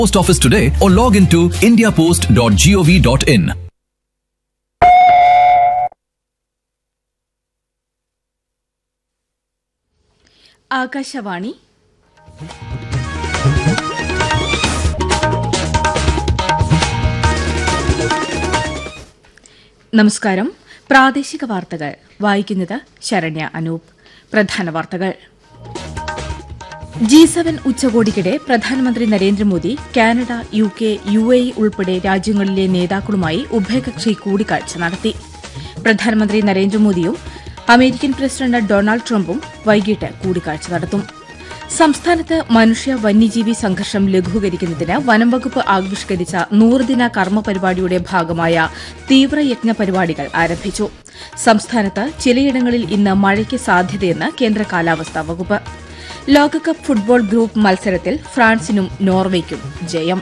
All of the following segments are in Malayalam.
Post Office today or log into indiapost.gov.in. Akashvani നമസ്കാരം. പ്രാദേശിക വാർത്തകൾ വായിക്കുന്നത് ശരണ്യ അനൂപ്. പ്രധാന വാർത്തകൾ. G7 ഉച്ചകോടിക്കിടെ പ്രധാനമന്ത്രി നരേന്ദ്രമോദി കാനഡ, UK, UAE ഉൾപ്പെടെ രാജ്യങ്ങളിലെ നേതാക്കളുമായി ഉഭയകക്ഷി കൂടിക്കാഴ്ച നടത്തി. പ്രധാനമന്ത്രി നരേന്ദ്രമോദിയും അമേരിക്കൻ പ്രസിഡന്റ് ഡൊണാൾഡ് ട്രംപും വൈകിട്ട് കൂടിക്കാഴ്ച നടത്തും. സംസ്ഥാനത്ത് മനുഷ്യ വന്യജീവി സംഘർഷം ലഘൂകരിക്കുന്നതിന് വനംവകുപ്പ് ആവിഷ്കരിച്ച 100-ദിന കർമ്മ പരിപാടിയുടെ ഭാഗമായ തീവ്രയജ്ഞ പരിപാടികൾ ആരംഭിച്ചു. സംസ്ഥാനത്ത് ചിലയിടങ്ങളിൽ ഇന്ന് മഴയ്ക്ക് സാധ്യതയെന്ന് കേന്ദ്ര കാലാവസ്ഥാ വകുപ്പ്. ലോകകപ്പ് ഫുട്ബോൾ ഗ്രൂപ്പ് മത്സരത്തിൽ ഫ്രാൻസിനും നോർവേയ്ക്കും ജയം.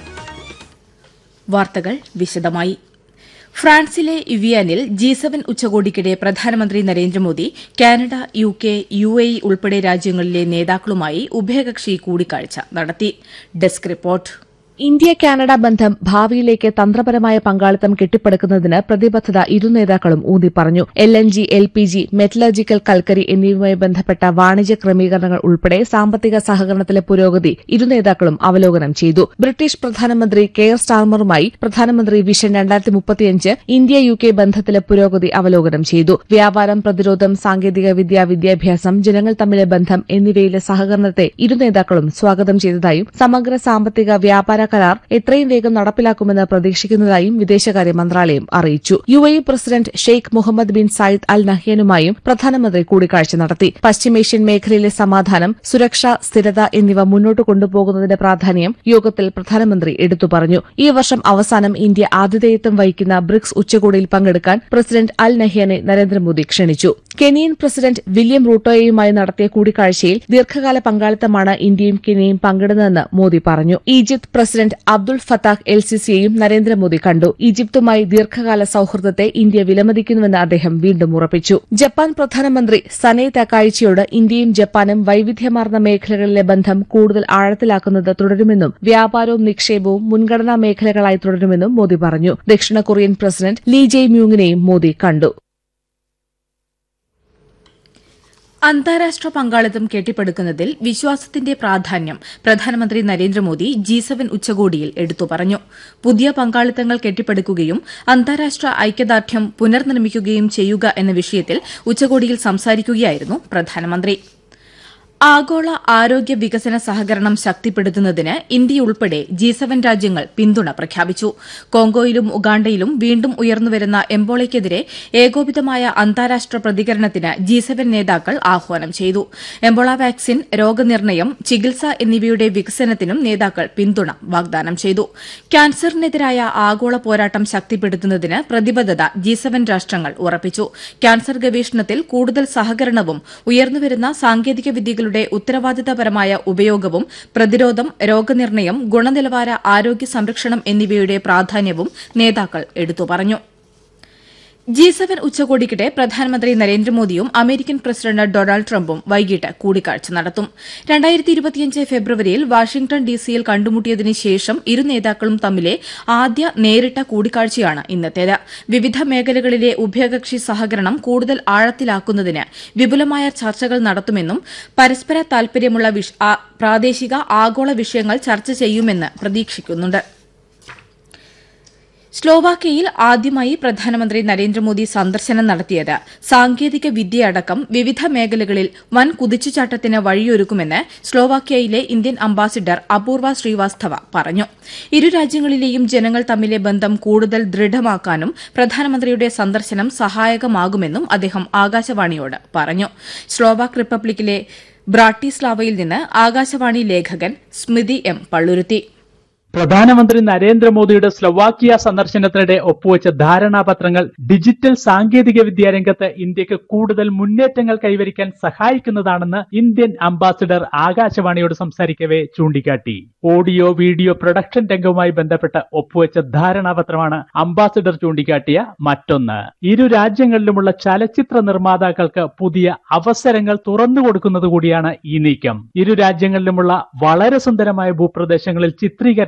വാർത്തകൾ വിശദമായി. ഫ്രാൻസിലെ ഇവിയാനിൽ G7 ഉച്ചകോടിക്കിടെ പ്രധാനമന്ത്രി നരേന്ദ്രമോദി കാനഡ, UK, UAE ഉൾപ്പെടെ രാജ്യങ്ങളിലെ നേതാക്കളുമായി ഉഭയകക്ഷി കൂടിക്കാഴ്ച നടത്തി. Desk report. ഇന്ത്യ കാനഡ ബന്ധം ഭാവിയിലേക്ക് തന്ത്രപരമായ പങ്കാളിത്തം കെട്ടിപ്പടുക്കുന്നതിന് പ്രതിബദ്ധത ഇരു നേതാക്കളും ഊന്നിപ്പറഞ്ഞു. LNG, LPG, മെറ്റലർജിക്കൽ കൽക്കരി എന്നിവയുമായി ബന്ധപ്പെട്ട വാണിജ്യ ക്രമീകരണങ്ങൾ ഉൾപ്പെടെ സാമ്പത്തിക സഹകരണത്തിലെ പുരോഗതി ഇരു നേതാക്കളും അവലോകനം ചെയ്തു. ബ്രിട്ടീഷ് പ്രധാനമന്ത്രി കെയർ സ്റ്റാർമറുമായി പ്രധാനമന്ത്രി വിഷൻ 2035 ഇന്ത്യ UK ബന്ധത്തിലെ പുരോഗതി അവലോകനം ചെയ്തു. വ്യാപാരം, പ്രതിരോധം, സാങ്കേതികവിദ്യ, വിദ്യാഭ്യാസം, ജനങ്ങൾ തമ്മിലെ ബന്ധം എന്നിവയിലെ സഹകരണത്തെ ഇരു നേതാക്കളും സ്വാഗതം ചെയ്തതായും സമഗ്ര സാമ്പത്തിക വ്യാപാര കരാർ എത്രയും വേഗം നടപ്പിലാക്കുമെന്ന് പ്രതീക്ഷിക്കുന്നതായും വിദേശകാര്യ മന്ത്രാലയം അറിയിച്ചു. UAE president Sheikh Muhammad bin Zayed Al നഹ്യാനുമായും പ്രധാനമന്ത്രി കൂടിക്കാഴ്ച നടത്തി. പശ്ചിമേഷ്യൻ മേഖലയിലെ സമാധാനം, സുരക്ഷ, സ്ഥിരത എന്നിവ മുന്നോട്ട് കൊണ്ടുപോകുന്നതിന്റെ പ്രാധാന്യം യോഗത്തിൽ പ്രധാനമന്ത്രി എടുത്തു പറഞ്ഞു. ഈ വർഷം അവസാനം ഇന്ത്യ ആതിഥേയത്വം വഹിക്കുന്ന ബ്രിക്സ് ഉച്ചകോടിയിൽ പങ്കെടുക്കാൻ പ്രസിഡന്റ് അൽ നഹ്യാനെ നരേന്ദ്രമോദി ക്ഷണിച്ചു. കെനിയൻ പ്രസിഡന്റ് വില്യം റൂട്ടോയുമായി നടത്തിയ കൂടിക്കാഴ്ചയിൽ ദീർഘകാല പങ്കാളിത്തമാണ് ഇന്ത്യയും കെനിയയും പങ്കിടുന്നതെന്ന് മോദി പറഞ്ഞു. ഈജിപ്ത് പ്രസിഡന്റ് അബ്ദുൾ ഫത്താഹ് എൽ-സിസിയെയും നരേന്ദ്രമോദി കണ്ടു. ഈജിപ്തുമായി ദീർഘകാല സൌഹൃദത്തെ ഇന്ത്യ വിലമതിക്കുന്നുവെന്ന് അദ്ദേഹം വീണ്ടും ഉറപ്പിച്ചു. ജപ്പാൻ പ്രധാനമന്ത്രി സനെ തകായിച്ചിയോട് ഇന്ത്യയും ജപ്പാനും വൈവിധ്യമാർന്ന മേഖലകളിലെ ബന്ധം കൂടുതൽ ആഴത്തിലാക്കുന്നത് തുടരുമെന്നും വ്യാപാരവും നിക്ഷേപവും മുൻഗണനാ മേഖലകളായി തുടരുമെന്നും മോദി പറഞ്ഞു. ദക്ഷിണ കൊറിയൻ പ്രസിഡന്റ് ലീ ജെയ് മ്യൂങ്ങിനെയും മോദി കണ്ടു. അന്താരാഷ്ട്ര പങ്കാളിത്തം കെട്ടിപ്പടുക്കുന്നതിൽ വിശ്വാസത്തിന്റെ പ്രാധാന്യം പ്രധാനമന്ത്രി നരേന്ദ്രമോദി G7 ഉച്ചകോടിയിൽ എടുത്തു പറഞ്ഞു. പുതിയ പങ്കാളിത്തങ്ങൾ കെട്ടിപ്പടുക്കുകയും അന്താരാഷ്ട്ര ഐക്യദാർഢ്യം പുനർനിർമ്മിക്കുകയും ചെയ്യുക എന്ന വിഷയത്തിൽ ഉച്ചകോടിയിൽ സംസാരിക്കുകയായിരുന്നു പ്രധാനമന്ത്രി. ആഗോള ആരോഗ്യ വികസന സഹകരണം ശക്തിപ്പെടുത്തുന്നതിന് ഇന്ത്യയുൾപ്പെടെ G7 രാജ്യങ്ങൾ പിന്തുണ പ്രഖ്യാപിച്ചു. കോങ്കോയിലും ഉഗാണ്ടയിലും വീണ്ടും ഉയർന്നുവരുന്ന എംബോളയ്ക്കെതിരെ ഏകോപിതമായ അന്താരാഷ്ട്ര പ്രതികരണത്തിന് G7 നേതാക്കൾ ആഹ്വാനം ചെയ്തു. എംബോള വാക്സിൻ, രോഗനിർണയം, ചികിത്സ എന്നിവയുടെ വികസനത്തിനും നേതാക്കൾ പിന്തുണ വാഗ്ദാനം ചെയ്തു. ക്യാൻസറിനെതിരായ ആഗോള പോരാട്ടം ശക്തിപ്പെടുത്തുന്നതിന് പ്രതിബദ്ധത G7 രാഷ്ട്രങ്ങൾ ഉറപ്പിച്ചു. ക്യാൻസർ ഗവേഷണത്തിൽ കൂടുതൽ സഹകരണവും ഉയർന്നുവരുന്ന സാങ്കേതിക വിദ്യകളുടെ ഉത്തരവാദിത്തപരമായ ഉപയോഗവും പ്രതിരോധം, രോഗനിർണയം, ഗുണനിലവാര ആരോഗ്യ സംരക്ഷണം എന്നിവയുടെ പ്രാധാന്യവും നേതാക്കൾ എടുത്തു പറഞ്ഞു. G7 ഉച്ചകോടിക്കിടെ പ്രധാനമന്ത്രി നരേന്ദ്രമോദിയും അമേരിക്കൻ പ്രസിഡന്റ് ഡൊണാൾഡ് ട്രംപും വൈകിട്ട് കൂടിക്കാഴ്ച നടത്തും. 2025 ഫെബ്രുവരിയിൽ വാഷിംഗ്ടൺ ഡിസിയിൽ കണ്ടുമുട്ടിയതിനു ശേഷം ഇരു നേതാക്കളും തമ്മിലെ ആദ്യ നേരിട്ട കൂടിക്കാഴ്ചയാണ് ഇന്നത്തേത്. വിവിധ മേഖലകളിലെ ഉഭയകക്ഷി സഹകരണം കൂടുതൽ ആഴത്തിലാക്കുന്നതിന് വിപുലമായ ചർച്ചകൾ നടത്തുമെന്നും പരസ്പര താൽപര്യമുള്ള പ്രാദേശിക, ആഗോള വിഷയങ്ങൾ ചർച്ച ചെയ്യുമെന്ന് പ്രതീക്ഷിക്കുന്നുണ്ട്. സ്ലോവാക്യയിൽ ആദ്യമായി പ്രധാനമന്ത്രി നരേന്ദ്രമോദി സന്ദർശനം നടത്തിയത് സാങ്കേതിക വിദ്യയടക്കം വിവിധ മേഖലകളിൽ വൻ കുതിച്ചുചാട്ടത്തിന് വഴിയൊരുക്കുമെന്ന് സ്ലോവാക്യയിലെ ഇന്ത്യൻ അംബാസിഡർ അപൂർവ ശ്രീവാസ്തവ പറഞ്ഞു. ഇരു രാജ്യങ്ങളിലെയും ജനങ്ങൾ തമ്മിലെ ബന്ധം കൂടുതൽ ദൃഢമാക്കാനും പ്രധാനമന്ത്രിയുടെ സന്ദർശനം സഹായകമാകുമെന്നും അദ്ദേഹം ആകാശവാണിയോട് പറഞ്ഞു. സ്ലോവാക് റിപ്പബ്ലിക്കിലെ ബ്രാട്ടിസ്ലാവയിൽ നിന്ന് ആകാശവാണി ലേഖകൻ സ്മിതി എം പള്ളുരുത്തി. പ്രധാനമന്ത്രി നരേന്ദ്രമോദിയുടെ സ്ലൊവാക്യ സന്ദർശനത്തിനിടെ ഒപ്പുവെച്ച ധാരണാപത്രങ്ങൾ ഡിജിറ്റൽ സാങ്കേതിക വിദ്യാ രംഗത്ത് ഇന്ത്യക്ക് കൂടുതൽ മുന്നേറ്റങ്ങൾ കൈവരിക്കാൻ സഹായിക്കുന്നതാണെന്ന് ഇന്ത്യൻ അംബാസിഡർ ആകാശവാണിയോട് സംസാരിക്കവെ ചൂണ്ടിക്കാട്ടി. ഓഡിയോ വീഡിയോ പ്രൊഡക്ഷൻ രംഗവുമായി ബന്ധപ്പെട്ട് ഒപ്പുവെച്ച ധാരണാപത്രമാണ് അംബാസിഡർ ചൂണ്ടിക്കാട്ടിയ മറ്റൊന്ന്. ഇരു രാജ്യങ്ങളിലുമുള്ള ചലച്ചിത്ര നിർമ്മാതാക്കൾക്ക് പുതിയ അവസരങ്ങൾ തുറന്നുകൊടുക്കുന്നത് കൂടിയാണ് ഈ നീക്കം. ഇരു രാജ്യങ്ങളിലുമുള്ള വളരെ സുന്ദരമായ ഭൂപ്രദേശങ്ങളിൽ ചിത്രീകരണം